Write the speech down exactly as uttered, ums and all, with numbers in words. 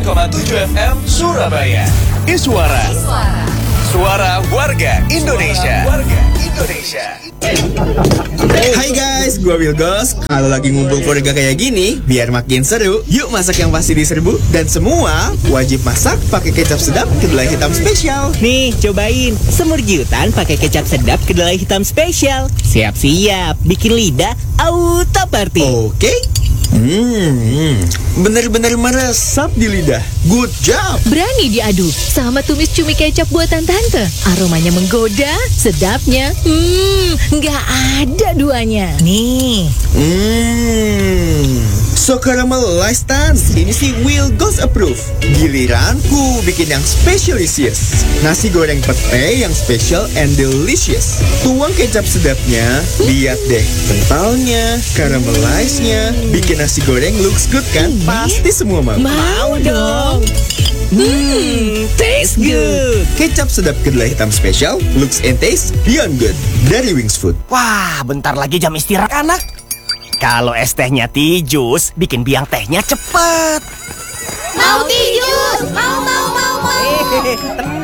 koma tujuh F M Surabaya. Iswara. Suara warga Indonesia. Warga Indonesia. Hai guys, gua Wilgos. Kalau lagi ngumpul keluarga kayak gini, biar makin seru, yuk masak yang pasti diserbu. Dan semua wajib masak pakai kecap sedap kedelai hitam spesial. Nih, cobain semur jiutan pakai kecap sedap kedelai hitam spesial. Siap-siap, bikin lidah auto party. Oke. Hmm, bener-bener meresap di lidah. Good job. Berani diadu sama tumis cumi kecap buatan tante. Aromanya menggoda, sedapnya, hmm, nggak ada duanya. Nih, Hmm, so caramelized tan. Ini sih Will Goes approve. Giliran ku bikin yang specialisius. Nasi goreng pete yang special and delicious. Tuang kecap sedapnya, lihat deh kentalnya, caramelized-nya, bikin nasi goreng looks good kan? Pasti semua mau. Mau dong. hmm, taste good. Kecap sedap kedelai hitam spesial, looks and taste beyond good. Dari Wings Food. Wah, bentar lagi jam istirahat anak. Kalau es tehnya tijus, bikin biang tehnya cepet. Mau tijus, mau mau mau mau. Hehehe, tenang.